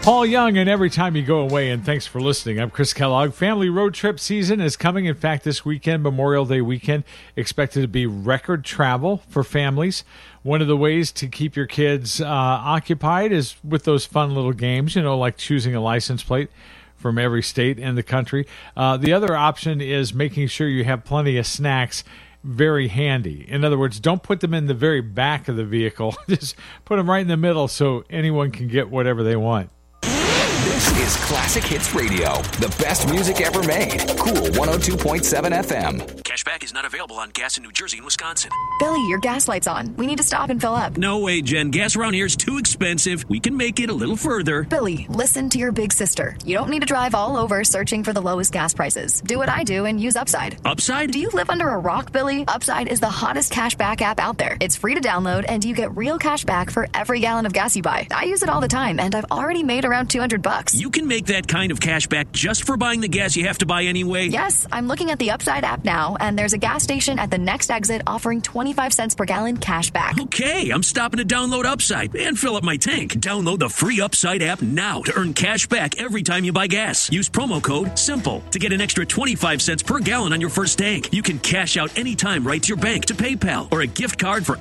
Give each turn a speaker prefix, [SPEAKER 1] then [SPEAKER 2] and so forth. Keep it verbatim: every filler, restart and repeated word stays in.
[SPEAKER 1] Paul Young, and every time you go away, and thanks for listening. I'm Chris Kellogg. Family road trip season is coming. In fact, this weekend, Memorial Day weekend, expected to be record travel for families. One of the ways to keep your kids uh, occupied is with those fun little games, you know, like choosing a license plate from every state in the country. Uh, the other option is making sure you have plenty of snacks very handy. In other words, don't put them in the very back of the vehicle. Just put them right in the middle so anyone can get whatever they want.
[SPEAKER 2] This is Classic Hits Radio, the best music ever made. Cool one oh two point seven F M.
[SPEAKER 3] Cashback is not available on gas in New Jersey and Wisconsin.
[SPEAKER 4] Billy, your gas light's on. We need to stop and fill up.
[SPEAKER 3] No way, Jen. Gas around here is too expensive. We can make it a little further.
[SPEAKER 4] Billy, listen to your big sister. You don't need to drive all over searching for the lowest gas prices. Do what I do and use Upside.
[SPEAKER 3] Upside?
[SPEAKER 4] Do you live under a rock, Billy? Upside is the hottest cashback app out there. It's free to download, and you get real cash back for every gallon of gas you buy. I use it all the time, and I've already made around two hundred bucks.
[SPEAKER 3] You can make that kind of cash back just for buying the gas you have to buy anyway?
[SPEAKER 4] Yes, I'm looking at the Upside app now, and there's a gas station at the next exit offering twenty-five cents per gallon cash back.
[SPEAKER 3] Okay, I'm stopping to download Upside and fill up my tank. Download the free Upside app now to earn cash back every time you buy gas. Use promo code SIMPLE to get an extra twenty-five cents per gallon on your first tank. You can cash out anytime right to your bank, to PayPal, or a gift card for